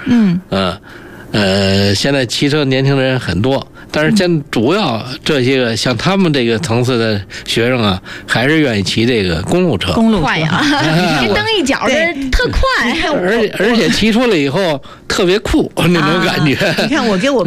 现在骑车年轻人很多，但是主要这些个像他们这个层次的学生啊，还是愿意骑这个公路车， 快呀，一蹬一脚的特快， 而且骑出来以后特别酷那种感觉。 你看我给我